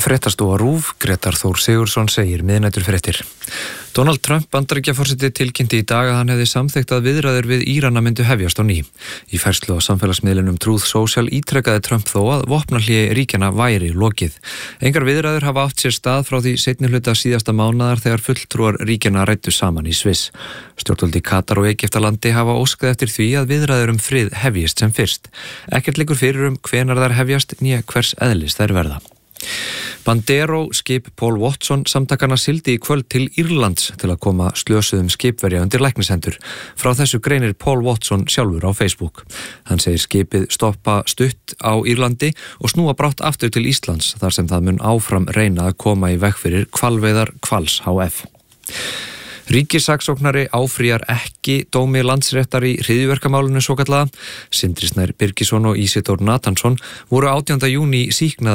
Fréttastofa RÚV, Grétar Þór Sigurðsson segir miðnæturfréttir. Donald Trump Bandaríkjaforseti tilkynnti í dag að hann hefði samþykkt að viðræður við Írana myndu hefjast á ný. Í færslu á samfélagsmiðlunum Truth Social ítrekkaði Trump þó að vopnahléi ríkjanna væri lokið. Engar viðræður hafa átt sér stað frá því seinni hluta síðasta mánaðar þegar fulltrúar ríkjanna ræddu saman í Sviss. Stjórnvöld í Katar og Egyptalandi hafa óskað eftir því að viðræður frið hefjist sem fyrst. Ekkert liggur fyrir hvenær þær hefjast né hvers eðlis þær verða. Bandero skip Paul Watson samtakanna sigldi í kvöld til Írlands til að koma slösuðum skipverja undir læknishendur. Frá þessu greinir Paul Watson sjálfur á Facebook. Hann segir skipið stoppa stutt á Írlandi og snúa brátt aftur til Íslands þar sem það mun áfram reyna að koma í veg fyrir hvalveiðar Hvals HF. Ríkissaksóknari áfrýjar ekki dómi Landsréttar í hryðjuverkamálinu svokallaða. Sindri Snær Birgisson og Ísidór Nathansson voru 18. júní sýknaðir